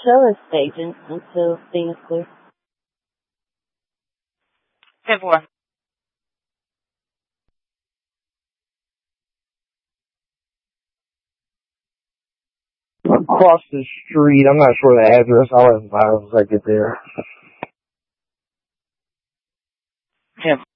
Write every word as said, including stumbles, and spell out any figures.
show us agent until things is clear. ten four. Across the street. I'm not sure the address. I'll let them know once I get there. ten